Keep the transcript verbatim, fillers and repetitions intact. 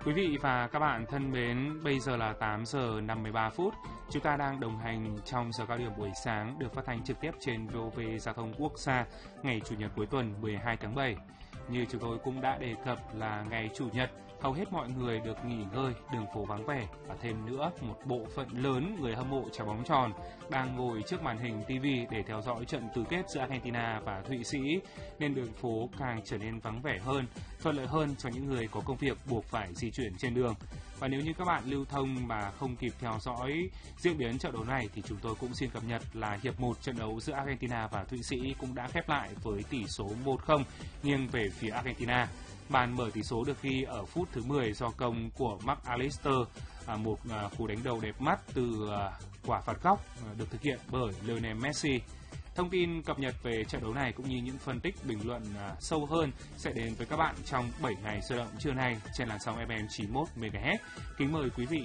Quý vị và các bạn thân mến, bây giờ là tám giờ năm mươi ba phút. Chúng ta đang đồng hành trong giờ cao điểm buổi sáng được phát thanh trực tiếp trên vê o vê Giao thông Quốc gia ngày Chủ nhật cuối tuần mười hai tháng bảy. Như chúng tôi cũng đã đề cập là ngày Chủ nhật, hầu hết mọi người được nghỉ ngơi, đường phố vắng vẻ và thêm nữa một bộ phận lớn người hâm mộ trái bóng tròn đang ngồi trước màn hình ti vi để theo dõi trận tứ kết giữa Argentina và Thụy Sĩ nên đường phố càng trở nên vắng vẻ hơn, thuận lợi hơn cho những người có công việc buộc phải di chuyển trên đường. Và nếu như các bạn lưu thông mà không kịp theo dõi diễn biến trận đấu này thì chúng tôi cũng xin cập nhật là hiệp một trận đấu giữa Argentina và Thụy Sĩ cũng đã khép lại với tỷ số một không nghiêng về phía Argentina. Bàn mở tỷ số được ghi ở phút thứ mười do công của Marc Allister, một cú đánh đầu đẹp mắt từ quả phạt góc được thực hiện bởi Lionel Messi. Thông tin cập nhật về trận đấu này cũng như những phân tích bình luận sâu hơn sẽ đến với các bạn trong bảy ngày sôi động trưa nay trên làn sóng ép em chín mươi mốt mê ga héc. Kính mời quý vị